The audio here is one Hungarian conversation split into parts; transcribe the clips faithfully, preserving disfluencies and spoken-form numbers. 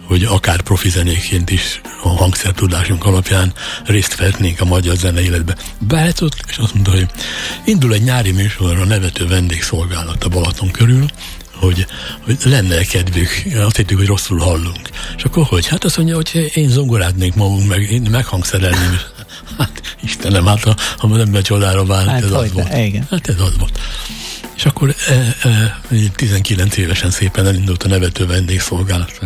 hogy akár profi zenéként is a hangszertudásunk alapján részt vehetnénk a magyar zene életbe. Beállított, és azt mondta, hogy indul egy nyári műsor, a nevető vendégszolgálat a Balaton körül, hogy, hogy lenne kedvük, azt hittük, hogy rosszul hallunk. És akkor hogy? Hát azt mondja, hogy én zongoráznék magunk, meg én meghangszerelném. Hát Istenem, hát ha, ha az ember csodára vált, hát ez az volt. Igen. Hát ez az volt. És akkor e, e, tizenkilenc évesen szépen elindult a nevető vendégszolgálat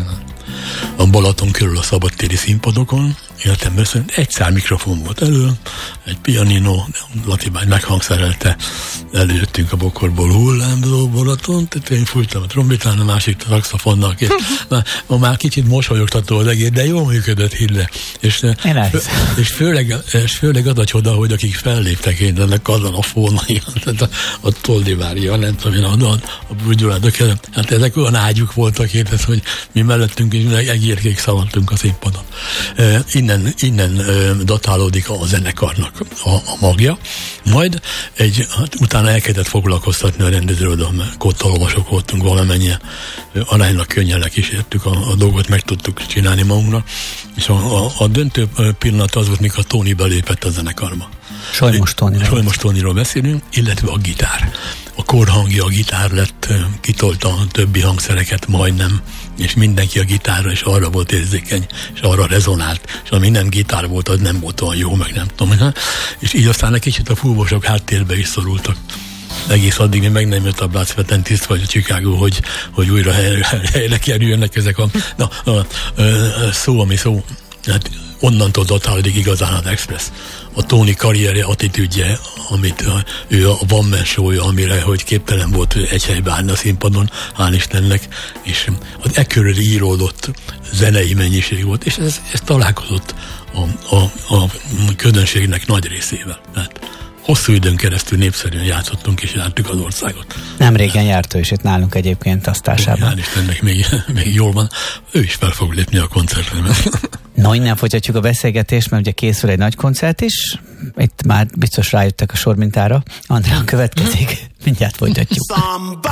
a Balaton körül a szabadtéri színpadokon. Életemben szerint egy szál mikrofon volt elő, egy pianino, Laci bány meghangszerelte, előjöttünk a bokorból hullámzó Balaton, tehát én fújtam a trombitán, a másik a szaxofonnal, és már, már kicsit mosolyogtató az egész, de jól működött, hidd le. És, fő, és, főleg, és főleg az a csoda, hogy akik felléptek én, ennek azon a fónai, a, a Toldivária, nem tudom én, a, a Búgyuládok, hát ezek olyan ágyuk voltak, érted, hogy mi mellettünk is egérkék szaladtunk a színpadon. E, innen, innen e, datálódik a zenekarnak a, a magja. Majd egy, hát utána elkezdett foglalkoztatni a rendezőről, mert kódtalolvasok voltunk valamennyien, aránylag könnyen lekísértük a, a dolgot, meg tudtuk csinálni magunkra, és a, a, a döntő pillanat az volt, mikor Tóni belépett a zenekarba. Solymos Tóniról. Solymos Tóniról beszélünk, illetve a gitár. A kórhangja a gitár lett, kitolta a többi hangszereket majdnem, és mindenki a gitárra, és arra volt érzékeny, és arra rezonált, és ami nem gitár volt, az nem volt olyan jó, meg nem tudom. És így aztán egy kicsit a fúvósok háttérbe is szorultak. Egész addig még meg nem jött a Blác Fetentiszt, vagy a Chicago, hogy, hogy újra helyre, helyre kerüljenek ezek a, na, a, a, a szó, ami szó. Hát onnantól datálódik igazán az Express. A Tóni karrierje, attitűdje, amit a, ő a One Man Show-ja, amire, hogy képtelen volt egy helybe állni a színpadon, hál' Istennek, és az e körül íródott zenei mennyiség volt, és ez, ez találkozott a, a, a közönségnek nagy részével. Tehát hosszú időn keresztül népszerűen játszottunk, és jártuk az országot. Nem régen járt ő is itt nálunk egyébként Asztásában. Hál' Istennek még, még jól van. Ő is fel fog lépni a koncertre. No, innen folytatjuk a beszélgetést, mert ugye készül egy nagy koncert is. Itt már biztos rájöttek a sormintára. Andrea következik. Mindjárt folytatjuk.